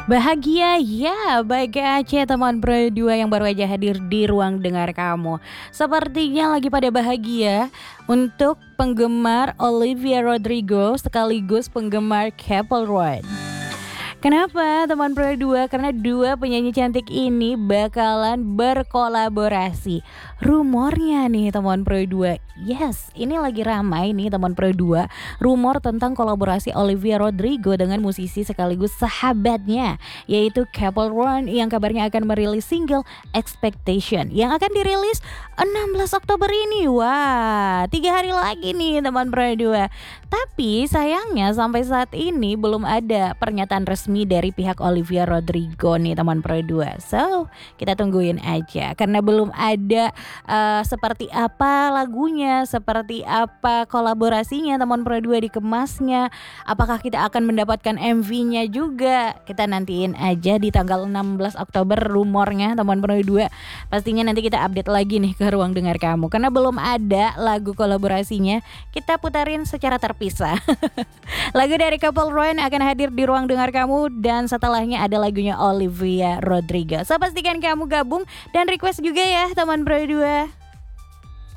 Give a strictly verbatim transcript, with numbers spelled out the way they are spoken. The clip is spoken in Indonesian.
Bahagia ya, baik aja teman Pro dua yang baru aja hadir di ruang dengar kamu. Sepertinya lagi pada bahagia untuk penggemar Olivia Rodrigo sekaligus penggemar Capel Road. Kenapa teman Pro dua? Karena dua penyanyi cantik ini bakalan berkolaborasi. Rumornya nih teman Pro dua, yes, ini lagi ramai nih teman Pro dua. Rumor tentang kolaborasi Olivia Rodrigo dengan musisi sekaligus sahabatnya, yaitu Capel Road yang kabarnya akan merilis single Expectation yang akan dirilis enam belas Oktober ini. Wah, tiga hari lagi nih teman Pro dua. Tapi sayangnya sampai saat ini belum ada pernyataan resmi dari pihak Olivia Rodrigo nih teman Pro dua. So, kita tungguin aja karena belum ada uh, seperti apa lagunya, seperti apa kolaborasinya teman Pro dua dikemasnya. Apakah kita akan mendapatkan M V-nya juga? Kita nantiin aja di tanggal enam belas Oktober rumornya teman Pro dua. Pastinya nanti kita update lagi nih ke ruang dengar kamu karena belum ada lagu kolaborasinya. Kita putarin secara terpisah. Lagu dari Capel Road akan hadir di ruang dengar kamu dan setelahnya ada lagunya Olivia Rodrigo. So pastikan kamu gabung dan request juga ya teman Pro dua.